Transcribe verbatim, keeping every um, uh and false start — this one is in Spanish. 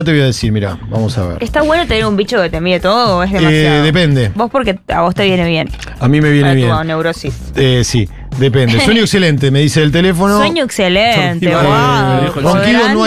te voy a decir, mira, vamos a ver. ¿Está bueno tener un bicho que te mide todo o es demasiado? Eh, depende. Vos porque a vos te viene bien. A mí me viene para bien. tu neurosis. Eh, sí, depende. Sueño excelente, me dice el teléfono. Sueño excelente, Eh, wow. ronquido no hay